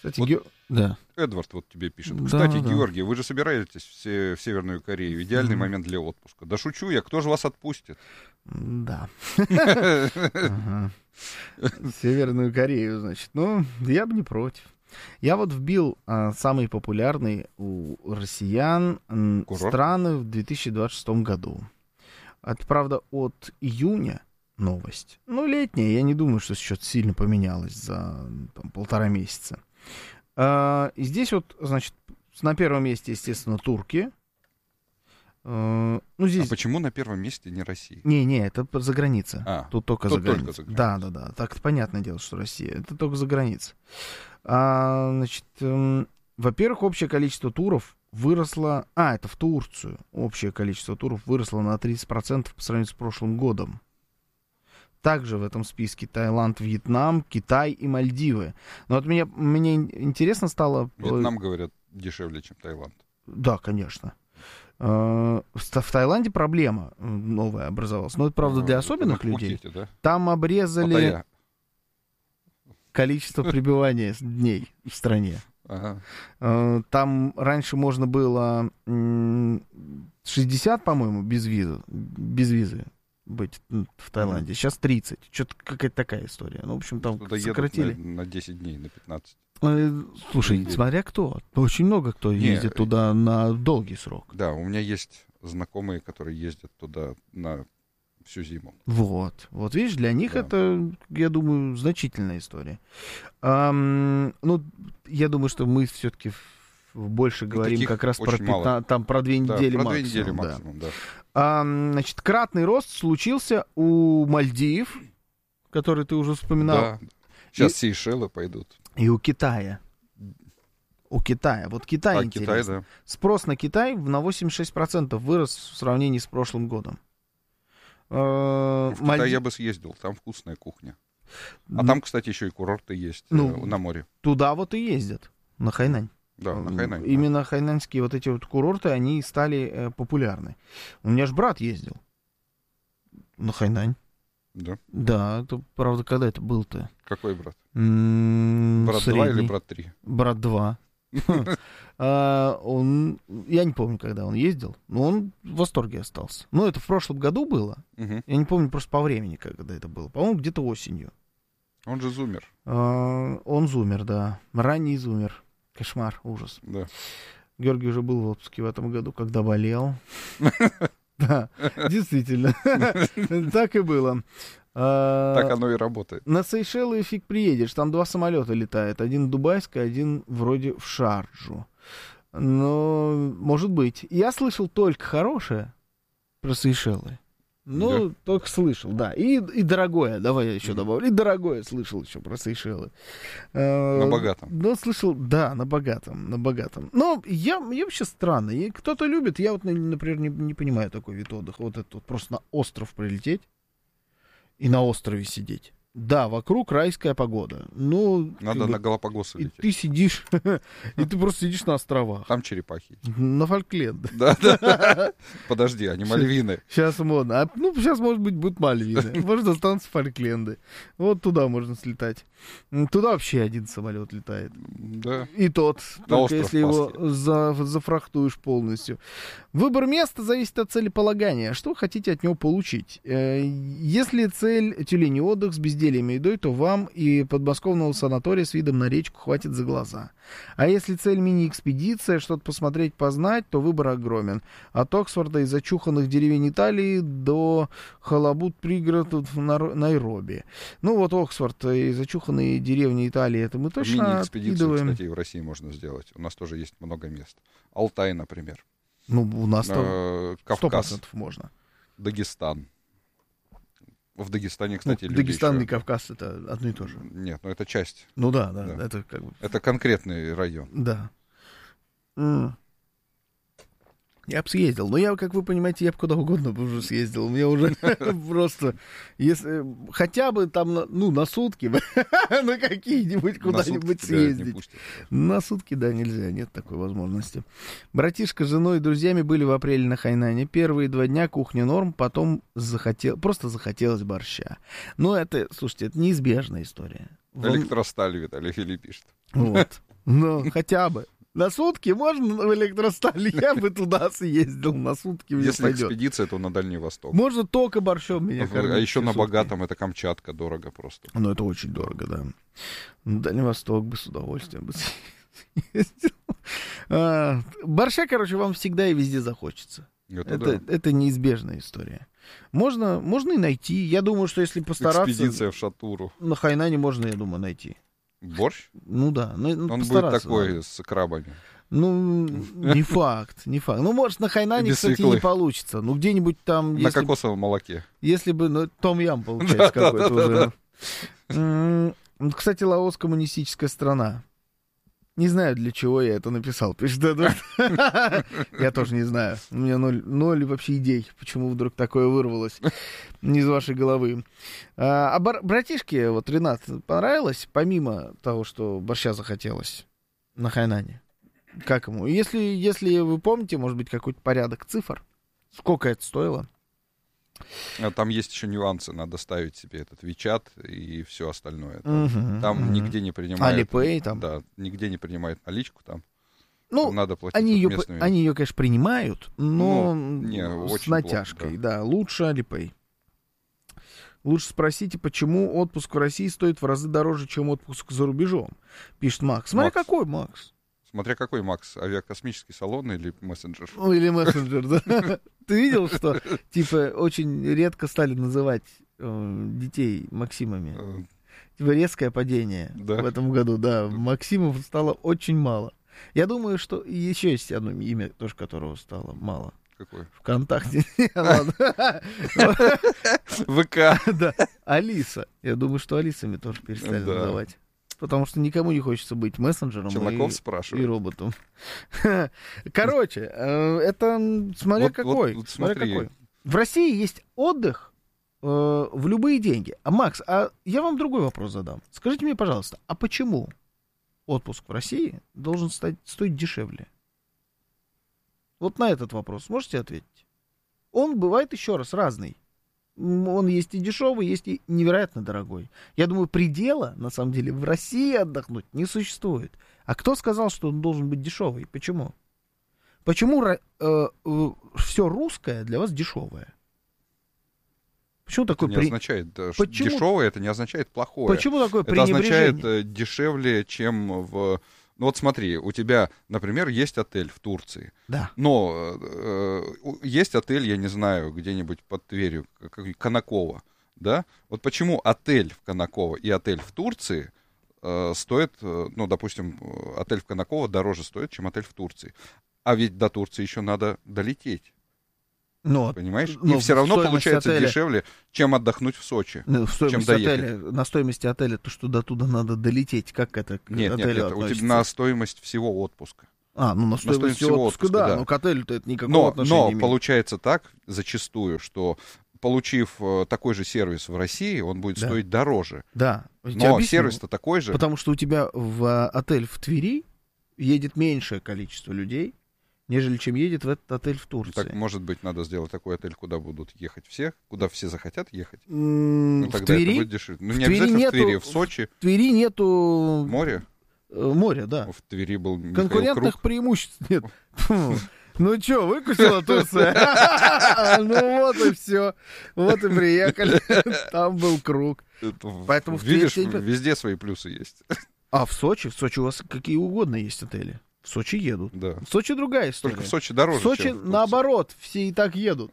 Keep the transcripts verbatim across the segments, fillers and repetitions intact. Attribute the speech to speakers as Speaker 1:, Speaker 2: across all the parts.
Speaker 1: Кстати,
Speaker 2: Вот
Speaker 1: Ге... да.
Speaker 2: Эдвард вот тебе пишет.
Speaker 1: Да,
Speaker 2: Кстати,
Speaker 1: да.
Speaker 2: Георгий, вы же собираетесь в, се- в Северную Корею. Идеальный
Speaker 1: Мгм.
Speaker 2: момент для отпуска. Да шучу я, кто же вас отпустит?
Speaker 1: Да. Ага. Северную Корею, значит. Ну, я бы не против. Я вот вбил а, самые популярные у россиян м,
Speaker 2: Курорты?
Speaker 1: страны в две тысячи двадцать шестом году. Это, правда, от июня новость. Ну, летняя. Я не думаю, что что-то сильно поменялось за там, полтора месяца. А, и здесь вот, значит, на первом месте, естественно, турки. А, ну,
Speaker 2: А
Speaker 1: здесь...
Speaker 2: почему на первом месте не Россия?
Speaker 1: Не-не, это за граница.
Speaker 2: А,
Speaker 1: Тут только
Speaker 2: тут
Speaker 1: за
Speaker 2: только
Speaker 1: границей.
Speaker 2: за границей.
Speaker 1: Да, да, да. Так понятное дело, что Россия. Это только за границей. А, значит, эм, во-первых, общее количество туров выросло... А, это в Турцию. Общее количество туров выросло на тридцать процентов по сравнению с прошлым годом. Также в этом списке Таиланд, Вьетнам, Китай и Мальдивы. Но вот мне, мне интересно стало...
Speaker 2: Вьетнам, говорят, дешевле, чем Таиланд.
Speaker 1: Да, конечно. В Таиланде проблема новая образовалась. Но это, правда, для особенных
Speaker 2: на
Speaker 1: людей.
Speaker 2: Пхукете, да?
Speaker 1: Там обрезали
Speaker 2: Паттайя.
Speaker 1: количество пребывания дней в стране.
Speaker 2: Ага.
Speaker 1: Там раньше можно было шестьдесят, по-моему, без визы, без визы быть в Таиланде. Сейчас тридцать. Что-то какая-то такая история. Ну, в общем, там
Speaker 2: Туда
Speaker 1: сократили.
Speaker 2: едут на, на десять дней, на пятнадцать.
Speaker 1: Слушай,
Speaker 2: Неделю.
Speaker 1: смотря кто. Очень много кто
Speaker 2: Не,
Speaker 1: ездит туда на долгий срок.
Speaker 2: Да, у меня есть знакомые, которые ездят туда на всю зиму.
Speaker 1: Вот. Вот видишь, для них
Speaker 2: Да.
Speaker 1: это, я думаю, значительная история. Ам, ну, я думаю, что мы все-таки больше говорим
Speaker 2: таких
Speaker 1: как раз про,
Speaker 2: очень мало.
Speaker 1: пятна- там, про две
Speaker 2: Да,
Speaker 1: недели
Speaker 2: про
Speaker 1: максимум.
Speaker 2: две недели
Speaker 1: да.
Speaker 2: максимум, да.
Speaker 1: Ам, значит, кратный рост случился у Мальдив, который ты уже вспоминал,
Speaker 2: Да. Сейчас
Speaker 1: И-
Speaker 2: Сейшелы пойдут.
Speaker 1: и у Китая. У Китая. Вот Китай
Speaker 2: А
Speaker 1: интересно.
Speaker 2: Китай, да.
Speaker 1: Спрос на Китай на восемьдесят шесть процентов вырос в сравнении с прошлым годом. Э,
Speaker 2: В Китай
Speaker 1: Мальди-
Speaker 2: я бы съездил, там вкусная кухня. А
Speaker 1: Ну,
Speaker 2: там, кстати, еще и курорты есть э,
Speaker 1: Ну,
Speaker 2: на море.
Speaker 1: Туда вот и ездят, на Хайнань.
Speaker 2: Да, на
Speaker 1: М,
Speaker 2: Хайнань. да.
Speaker 1: Именно хайнаньские вот эти вот курорты, они стали э, популярны. У меня же брат ездил на Хайнань.
Speaker 2: Да.
Speaker 1: Да, это, правда, когда это был-то?
Speaker 2: Какой брат?
Speaker 1: М,
Speaker 2: Брат два или
Speaker 1: средний.
Speaker 2: брат три?
Speaker 1: Брат два. А, он, я не помню, когда он ездил, но он в восторге остался. Ну, это в прошлом году было.
Speaker 2: Мгм.
Speaker 1: Я не помню просто по времени, когда это было. По-моему, где-то осенью.
Speaker 2: Он же зумер.
Speaker 1: А, он зумер, да. Ранний зумер. Кошмар, ужас.
Speaker 2: Да.
Speaker 1: Георгий уже был в отпуске в этом году, когда болел. Да, действительно. Так и было. А,
Speaker 2: Так оно и работает.
Speaker 1: На Сейшелы фиг приедешь. Там два самолета летают. Один в Дубайск, один вроде в Шарджу. Но, может быть. Я слышал только хорошее про Сейшелы. Ну, только слышал, да. И, и дорогое, давай я еще
Speaker 2: Мгм.
Speaker 1: добавлю. И дорогое слышал еще про Сейшелы. Э,
Speaker 2: На богатом.
Speaker 1: Ну, слышал, да, на богатом, на богатом. Но я, я вообще странно. И кто-то любит, я вот, например, не, не понимаю такой вид отдыха. Вот это вот просто на остров прилететь и на острове сидеть. Да, вокруг райская погода. Ну,
Speaker 2: Надо
Speaker 1: как бы,
Speaker 2: на Галапагосы
Speaker 1: и
Speaker 2: лететь.
Speaker 1: ты сидишь, и ты просто сидишь на островах.
Speaker 2: Там черепахи.
Speaker 1: На Фолкленды.
Speaker 2: Да, да. Подожди, они мальвины.
Speaker 1: Сейчас модно. А, ну, сейчас, может быть, будут Мальвины. Может, останутся Фолкленды. Вот туда можно слетать. М, Туда вообще один самолет летает.
Speaker 2: Да.
Speaker 1: И тот,
Speaker 2: На
Speaker 1: только
Speaker 2: остров
Speaker 1: если его
Speaker 2: Пасхи.
Speaker 1: за- зафрахтуешь полностью. Выбор места зависит от целеполагания. Что вы хотите от него получить? Э, Если цель тюлень и отдых с бездельем и едой, то вам и подмосковного санатория с видом на речку хватит за глаза. А если цель мини-экспедиция, что-то посмотреть, познать, то выбор огромен. От Оксфорда и зачуханных деревень Италии до Халабут пригородов в Нар- Найроби. Ну вот Оксфорд и зачуханные деревни Италии, это мы точно
Speaker 2: Мини-экспедицию,
Speaker 1: откидываем.
Speaker 2: кстати, и в России можно сделать. У нас тоже есть много мест. Алтай, например.
Speaker 1: Ну, у нас там
Speaker 2: Э,
Speaker 1: сто
Speaker 2: Кавказ,
Speaker 1: процентов можно.
Speaker 2: Дагестан. В Дагестане,
Speaker 1: Ну,
Speaker 2: кстати, люди
Speaker 1: Дагестан
Speaker 2: еще-
Speaker 1: и Кавказ это одно и то же.
Speaker 2: Нет, ну это часть.
Speaker 1: Ну да, да,
Speaker 2: Да.
Speaker 1: это как бы...
Speaker 2: Это конкретный район.
Speaker 1: Да. М. Я бы съездил. Но я, как вы понимаете, я бы куда угодно бы уже съездил. Мне уже просто... если хотя бы там, на- ну, на сутки, на какие-нибудь
Speaker 2: На
Speaker 1: куда-нибудь
Speaker 2: сутки тебя не
Speaker 1: съездить.
Speaker 2: пустят.
Speaker 1: На сутки, да, нельзя, нет такой возможности. Братишка с женой и друзьями были в апреле на Хайнане. Первые два дня кухня норм, потом захотел, просто захотелось борща. Но это, слушайте, это неизбежная история. Вам-
Speaker 2: Электросталь, Виталий Филипп пишет.
Speaker 1: Вот. Ну, хотя бы. На сутки можно в Электросталь? Я бы туда съездил на сутки. Мне
Speaker 2: Если
Speaker 1: пойдет.
Speaker 2: экспедиция, то на Дальний Восток.
Speaker 1: Можно только борщом меня кормить.
Speaker 2: А еще
Speaker 1: все
Speaker 2: на
Speaker 1: сутки.
Speaker 2: богатом это Камчатка дорого просто.
Speaker 1: Ну, это очень дорого, да. На Дальний Восток бы с удовольствием бы съездил. А, борща, короче, вам всегда и везде захочется.
Speaker 2: Это,
Speaker 1: Это,
Speaker 2: да.
Speaker 1: это неизбежная история. Можно, можно и найти. Я думаю, что если постараться...
Speaker 2: Экспедиция в Шатуру.
Speaker 1: На Хайнане можно, я думаю, найти.
Speaker 2: Борщ?
Speaker 1: Ну да. Ну, ну,
Speaker 2: Он будет
Speaker 1: постараться
Speaker 2: такой
Speaker 1: надо.
Speaker 2: с крабами.
Speaker 1: Ну, не факт, не факт. Ну, может, на Хайнане,
Speaker 2: Без
Speaker 1: кстати,
Speaker 2: свеклы.
Speaker 1: не получится. Ну, где-нибудь там...
Speaker 2: На
Speaker 1: Если,
Speaker 2: кокосовом молоке.
Speaker 1: если бы... Ну, Том-Ям, получается, какой-то уже. М, Кстати, Лаос коммунистическая страна. Не знаю, для чего я это написал. Пишет Эдвард. Я тоже не знаю. У меня ноль, ноль вообще идей, почему вдруг такое вырвалось из вашей головы. А, а бар- братишке, вот Ренат, понравилось, помимо того, что борща захотелось на Хайнане? Как ему? Если, если вы помните, может быть, какой-то порядок цифр, сколько это стоило?
Speaker 2: А там есть еще нюансы. Надо ставить себе этот Вичат и все остальное.
Speaker 1: Мгм,
Speaker 2: Там
Speaker 1: мгм.
Speaker 2: нигде не принимают...
Speaker 1: Алипэй там.
Speaker 2: Да, нигде не принимают наличку там.
Speaker 1: Ну,
Speaker 2: Там надо платить
Speaker 1: они
Speaker 2: вот
Speaker 1: ее,
Speaker 2: местными.
Speaker 1: они ее, конечно, принимают, но
Speaker 2: Ну, не,
Speaker 1: с
Speaker 2: очень
Speaker 1: натяжкой,
Speaker 2: плохо,
Speaker 1: да. Лучше Alipay. Лучше спросите, почему отпуск в России стоит в разы дороже, чем отпуск за рубежом, пишет Макс. Смотри,
Speaker 2: Макс.
Speaker 1: какой Макс.
Speaker 2: Смотря какой, Макс, авиакосмический салон или мессенджер?
Speaker 1: Ну, или мессенджер, да. Ты видел, что, типа, очень редко стали называть э, детей Максимами?
Speaker 2: Э,
Speaker 1: Типа, резкое падение
Speaker 2: Да.
Speaker 1: в этом году, да. Максимов стало очень мало. Я думаю, что еще есть одно имя, тоже которого стало мало.
Speaker 2: Какой?
Speaker 1: ВКонтакте. Ладно.
Speaker 2: ВК.
Speaker 1: Да, Алиса. Я думаю, что Алисами тоже перестали
Speaker 2: Да.
Speaker 1: называть. Потому что никому не хочется быть мессенджером
Speaker 2: Челноков
Speaker 1: и, и
Speaker 2: спрашивает.
Speaker 1: роботом. Короче, э, это м, смотря
Speaker 2: Вот-
Speaker 1: какой.
Speaker 2: вот
Speaker 1: смотря
Speaker 2: смотри.
Speaker 1: какой. В России есть отдых э, в любые деньги. А, Макс, а я вам другой вопрос задам. Скажите мне, пожалуйста, а почему отпуск в России должен стать, стоить дешевле? Вот на этот вопрос можете ответить? Он бывает, еще раз, разный. М, Он есть и дешевый, есть и невероятно дорогой. Я думаю, предела, на самом деле, в России отдохнуть не существует. А кто сказал, что он должен быть дешевый? Почему? Почему ра- э, э, все русское для вас дешевое? Почему такое
Speaker 2: Не
Speaker 1: при-
Speaker 2: означает, да, ш-
Speaker 1: Почему-
Speaker 2: дешевое, это не означает плохое.
Speaker 1: Почему такое
Speaker 2: Это означает
Speaker 1: пренебрежение?
Speaker 2: э, дешевле, чем в... Ну вот смотри, у тебя, например, есть отель в Турции,
Speaker 1: Да.
Speaker 2: но э, у- есть отель, я не знаю, где-нибудь под Тверью, как- Конаково, да? Вот почему отель в Конаково и отель в Турции э, стоит, э, ну, допустим, э, отель в Конаково дороже стоит, чем отель в Турции. А ведь до Турции еще надо долететь,
Speaker 1: Но,
Speaker 2: понимаешь?
Speaker 1: но
Speaker 2: и все равно
Speaker 1: стоимость
Speaker 2: получается
Speaker 1: отеля-
Speaker 2: дешевле, чем отдохнуть в Сочи.
Speaker 1: ну, в стоимости
Speaker 2: доехать.
Speaker 1: отеля, на стоимости отеля, то, что до туда надо долететь, как это к
Speaker 2: Нет, нет,
Speaker 1: отелю
Speaker 2: нет, у
Speaker 1: относится?
Speaker 2: тебя на стоимость всего отпуска.
Speaker 1: А, ну на стоимость
Speaker 2: стоимость
Speaker 1: всего
Speaker 2: всего
Speaker 1: отпуска,
Speaker 2: отпуска,
Speaker 1: да,
Speaker 2: да.
Speaker 1: но к отелю-то это никакого
Speaker 2: Но,
Speaker 1: отношения
Speaker 2: но
Speaker 1: не имеет.
Speaker 2: получается так зачастую, что получив э, такой же сервис в России, он будет
Speaker 1: Да.
Speaker 2: стоить дороже.
Speaker 1: Да, я тебе
Speaker 2: Но
Speaker 1: объясню.
Speaker 2: сервис-то такой же.
Speaker 1: Потому что у тебя в а, отель в Твери едет меньшее количество людей, нежели чем едет в этот отель в Турции.
Speaker 2: Так, может быть, надо сделать такой отель, куда будут ехать все, куда все захотят ехать.
Speaker 1: М,
Speaker 2: Ну,
Speaker 1: в
Speaker 2: тогда это
Speaker 1: Твери,
Speaker 2: будет дешевле. Ну,
Speaker 1: в
Speaker 2: не
Speaker 1: Твери
Speaker 2: обязательно
Speaker 1: нету-
Speaker 2: в Твери, в Сочи,
Speaker 1: в Твери нету
Speaker 2: море.
Speaker 1: э, моря, да.
Speaker 2: В Твери был Михаил
Speaker 1: Конкурентных
Speaker 2: Круг.
Speaker 1: преимуществ нет. Фу. Ну что, выкусила Турция? Ну вот и все. Вот и приехали. Там был круг.
Speaker 2: Это в-
Speaker 1: Поэтому в
Speaker 2: видишь,
Speaker 1: Твери-
Speaker 2: везде свои плюсы есть.
Speaker 1: А в Сочи? В Сочи у вас какие угодно есть отели. В Сочи едут.
Speaker 2: Да.
Speaker 1: В Сочи другая история.
Speaker 2: Только в Сочи дороже,
Speaker 1: В Сочи,
Speaker 2: чем в Турции.
Speaker 1: наоборот, все и так едут.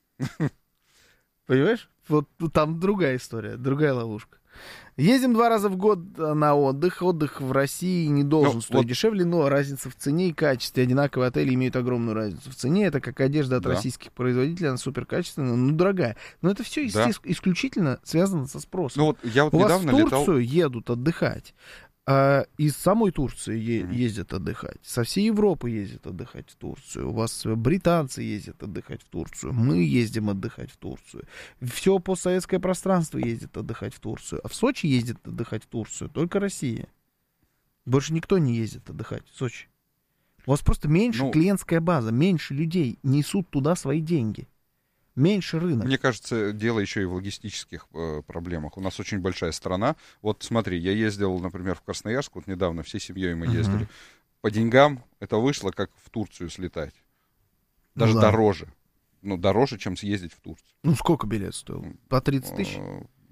Speaker 1: Понимаешь? Вот там другая история, другая ловушка. Ездим два раза в год на отдых. Отдых в России не должен
Speaker 2: Ну,
Speaker 1: стоить
Speaker 2: вот-
Speaker 1: дешевле, но разница в цене и качестве. Одинаковые отели имеют огромную разницу в цене. Это как одежда от
Speaker 2: Да.
Speaker 1: российских производителей, она суперкачественная, но дорогая. Но это все
Speaker 2: Да.
Speaker 1: исключительно связано со спросом.
Speaker 2: Ну вот я вот
Speaker 1: У вас в
Speaker 2: недавно летал...
Speaker 1: Турцию едут отдыхать. А из самой Турции е-
Speaker 2: Мгм.
Speaker 1: ездят отдыхать. Со всей Европы ездят отдыхать в Турцию. У вас британцы ездят отдыхать в Турцию. Мы ездим отдыхать в Турцию. Все постсоветское пространство ездит отдыхать в Турцию. А в Сочи ездит отдыхать в Турцию только Россия. Больше никто не ездит отдыхать в Сочи. У вас просто меньше
Speaker 2: Ну-
Speaker 1: клиентская база, меньше людей несут туда свои деньги. Меньше рынок.
Speaker 2: Мне кажется, дело еще и в логистических э, проблемах. У нас очень большая страна. Вот смотри, я ездил, например, в Красноярск, вот недавно, всей семьей мы ездили. Uh-huh. По деньгам это вышло, как в Турцию слетать. Даже ну, да. дороже. Ну, дороже, чем съездить в Турцию.
Speaker 1: Ну, сколько билет стоил? По тридцать тысяч?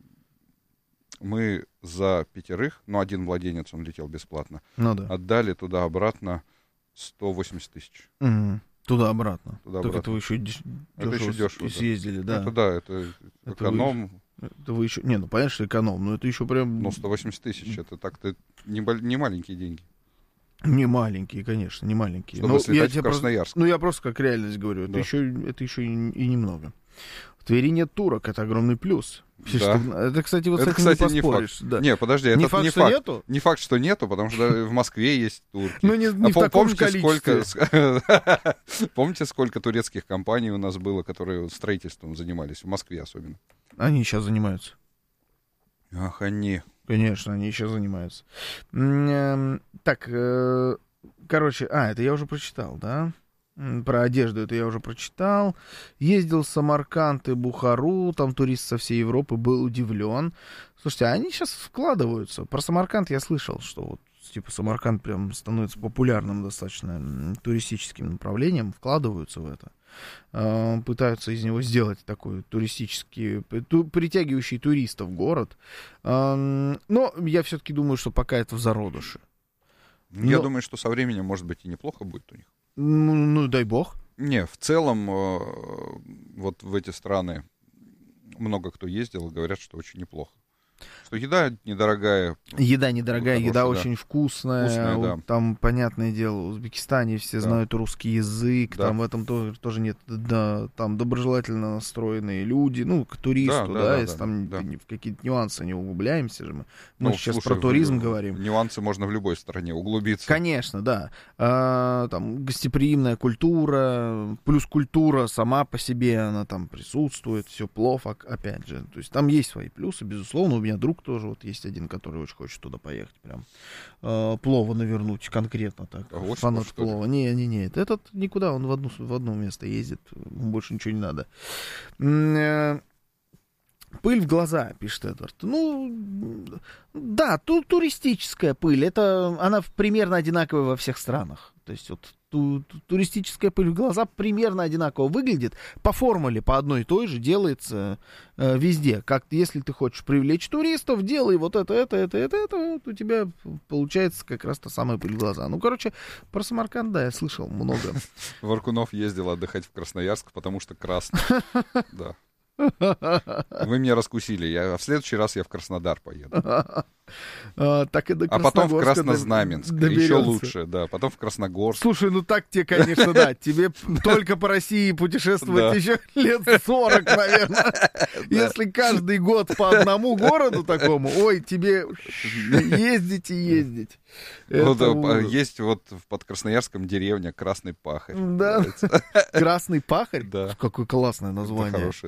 Speaker 2: Мы за пятерых, ну, один младенец, он летел бесплатно,
Speaker 1: ну, да.
Speaker 2: отдали туда-обратно сто восемьдесят тысяч.
Speaker 1: Угу. Туда-обратно.
Speaker 2: Туда
Speaker 1: так это вы еще деш...
Speaker 2: это
Speaker 1: дешево,
Speaker 2: еще дешево
Speaker 1: съездили, да.
Speaker 2: Это да, это, это эконом.
Speaker 1: Вы... Это вы еще... Не, ну понятно, что эконом, но это еще прям...
Speaker 2: Ну, сто восемьдесят тысяч, это так-то не, бол... не маленькие деньги.
Speaker 1: Не маленькие, конечно, не маленькие.
Speaker 2: Чтобы слетать в Красноярск.
Speaker 1: Просто... Ну, я просто как реальность говорю,
Speaker 2: да.
Speaker 1: это, еще, это еще и, и немного. В Твери нет турок, это огромный плюс.
Speaker 2: Да.
Speaker 1: Это, кстати, вот
Speaker 2: это,
Speaker 1: с этим
Speaker 2: кстати,
Speaker 1: не поспоришь.
Speaker 2: Не,
Speaker 1: да.
Speaker 2: не, подожди,
Speaker 1: не
Speaker 2: это
Speaker 1: факт,
Speaker 2: не
Speaker 1: что
Speaker 2: факт.
Speaker 1: Нету?
Speaker 2: Не факт, что нету, потому что в Москве есть турки.
Speaker 1: Ну, не, не
Speaker 2: а
Speaker 1: в таком
Speaker 2: помните,
Speaker 1: количестве.
Speaker 2: Сколько... помните, сколько турецких компаний у нас было, которые строительством занимались, в Москве особенно?
Speaker 1: Они сейчас занимаются.
Speaker 2: Ах, они.
Speaker 1: Конечно, они еще занимаются. Так, короче, а, это я уже прочитал, да? Про одежду это я уже прочитал. Ездил в Самарканд и Бухару, там турист со всей Европы был удивлен. Слушайте, а они сейчас вкладываются. Про Самарканд я слышал, что вот типа Самарканд прям становится популярным достаточно туристическим направлением, вкладываются в это. Пытаются из него сделать такой туристический, ту, притягивающий туристов город. Но я все-таки думаю, что пока это в зародыше.
Speaker 2: Я
Speaker 1: Но...
Speaker 2: думаю, что со временем, может быть, и неплохо будет у них.
Speaker 1: Ну, ну, дай бог.
Speaker 2: Не, в целом, э, вот в эти страны много кто ездил и говорят, что очень неплохо. Что еда недорогая.
Speaker 1: Еда недорогая,
Speaker 2: хорошая,
Speaker 1: еда
Speaker 2: да.
Speaker 1: очень вкусная.
Speaker 2: Вкусная, да.
Speaker 1: Там, понятное дело, в Узбекистане все
Speaker 2: да.
Speaker 1: знают русский язык,
Speaker 2: да.
Speaker 1: там в этом тоже, тоже нет, да, там доброжелательно настроенные люди, ну, к туристу, да, да, да, да если да, там да. в какие-то нюансы не углубляемся же мы. Мы
Speaker 2: ну,
Speaker 1: сейчас
Speaker 2: слушай,
Speaker 1: про туризм
Speaker 2: в,
Speaker 1: говорим.
Speaker 2: Нюансы можно в любой стране углубиться.
Speaker 1: Конечно, да. А, там гостеприимная культура, плюс культура сама по себе, она там присутствует, все плохо, опять же. То есть там есть свои плюсы, безусловно. У меня друг тоже вот есть один, который очень хочет туда поехать, прям э, плова навернуть конкретно так.
Speaker 2: А
Speaker 1: фанат плова. Не, не, не, этот никуда, он в одну в одно место ездит, больше ничего не надо. Пыль в глаза, пишет Эдвард. Ну, да, ту, туристическая пыль, это она примерно одинаковая во всех странах. То есть вот ту, ту, туристическая пыль в глаза примерно одинаково выглядит. По формуле, по одной и той же делается э, везде. Как если ты хочешь привлечь туристов, делай вот это, это, это, это, это, вот у тебя получается как раз та самая пыль в глаза. Ну, короче, про Самарканд, да, я слышал много.
Speaker 2: Варкунов ездил отдыхать в Красноярск, потому что красный. Да. Вы меня раскусили. Я, в следующий раз я в Краснодар поеду.
Speaker 1: А, так и до
Speaker 2: а потом в Краснознаменск.
Speaker 1: Доберется.
Speaker 2: Еще лучше, да. Потом в Красногорск.
Speaker 1: Слушай, ну так тебе, конечно, да. Тебе только по России путешествовать еще лет сорок, наверное. Если каждый год по одному городу такому, ой, тебе ездить и ездить.
Speaker 2: Есть вот под Красноярском деревня Красный Пахарь.
Speaker 1: Да. Красный Пахарь?
Speaker 2: Да.
Speaker 1: Какое классное название.